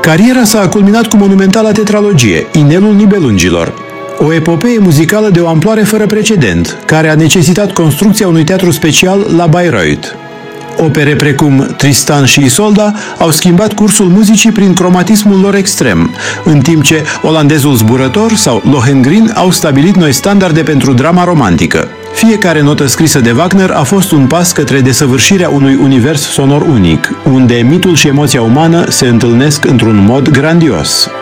Cariera sa a culminat cu monumentala tetralogie, Inelul Nibelungilor, o epopee muzicală de o amploare fără precedent, care a necesitat construcția unui teatru special la Bayreuth. Opere precum Tristan și Isolda au schimbat cursul muzicii prin cromatismul lor extrem, în timp ce Olandezul zburător sau Lohengrin au stabilit noi standarde pentru drama romantică. Fiecare notă scrisă de Wagner a fost un pas către desăvârșirea unui univers sonor unic, unde mitul și emoția umană se întâlnesc într-un mod grandios.